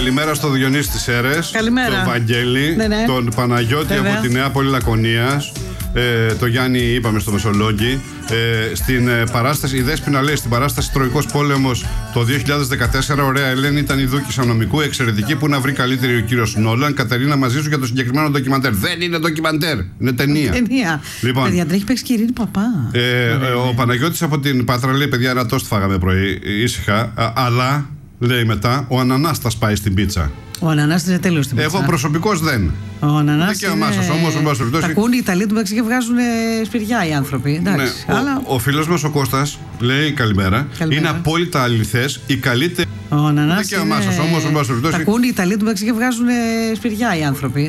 Καλημέρα στο Διονύση της Σέρρες. Καλημέρα. Τον Βαγγέλη. Ναι. Τον Παναγιώτη από τη Νέα Πόλη Λακωνίας. Το Γιάννη είπαμε στο Μεσολόγγι. Στην παράσταση, η Δέσποινα λέει, στην παράσταση Τροϊκός Πόλεμος το 2014, ωραία Ελένη ήταν η δούκισσα νομικού, εξαιρετική, που να βρει καλύτερη ο κύριος Νόλαν. Κατερίνα, μαζί σου για το συγκεκριμένο ντοκιμαντέρ. Δεν είναι ντοκιμαντέρ, είναι ταινία. Λοιπόν, παιδιά, τρέχει παίξει και η Ειρήνη Παπά. Ο Παναγιώτης από την Πάτρα λέει: παιδιά, ένα τόστ φάγαμε πρωί, ήσυχα. Αλλά, λέει μετά, ο ανανάς θα σπάει στην πίτσα. Ο ανανάς είναι τέλειος στην πίτσα. Εγώ προσωπικώς δεν. Ο ανανάς δικαίωμά σας όμως, εν πάση περιπτώσει. Τα ακούνε οι Ιταλοί του μεταξύ και βγάζουν σπηριά οι άνθρωποι. Εντάξει, ναι, αλλά... ο φίλος μας ο Κώστας λέει καλημέρα. Είναι απόλυτα αληθές η καλύτερη. Ο ανανάς δικαίωμά σας όμως, εν πάση περιπτώσει. Τα ακούνε οι Ιταλοί του μεταξύ και βγάζουν σπηριά οι άνθρωποι.